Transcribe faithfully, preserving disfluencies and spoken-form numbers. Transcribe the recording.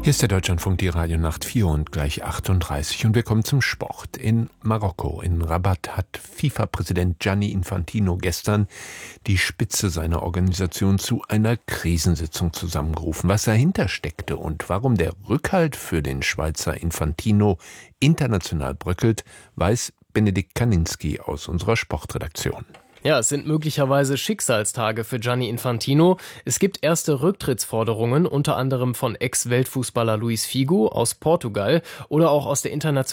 Hier ist der Deutschlandfunk, die Radionacht vier und gleich achtunddreißig und wir kommen zum Sport. In Marokko, in Rabat, hat FIFA-Präsident Gianni Infantino gestern die Spitze seiner Organisation zu einer Krisensitzung zusammengerufen. Was dahinter steckte und warum der Rückhalt für den Schweizer Infantino international bröckelt, weiß Benedikt Kaninski aus unserer Sportredaktion. Ja, es sind möglicherweise Schicksalstage für Gianni Infantino. Es gibt erste Rücktrittsforderungen, unter anderem von Ex-Weltfußballer Luis Figo aus Portugal oder auch aus der internationalen